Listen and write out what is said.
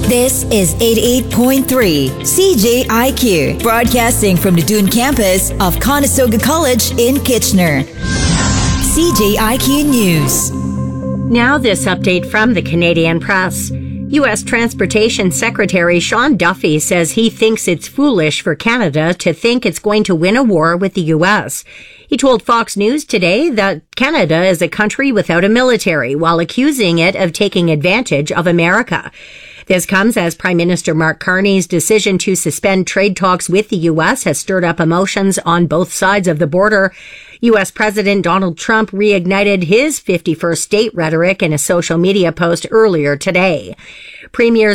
This is 88.3 CJIQ, broadcasting from the Dune campus of Conestoga College in Kitchener. CJIQ News. Now this update from the Canadian Press. U.S. Transportation Secretary Sean Duffy says he thinks it's foolish for Canada to think it's going to win a war with the U.S. He told Fox News today that Canada is a country without a military, while accusing it of taking advantage of America. This comes as Prime Minister Mark Carney's decision to suspend trade talks with the U.S. has stirred up emotions on both sides of the border. U.S. President Donald Trump reignited his 51st state rhetoric in a social media post earlier today. Premiers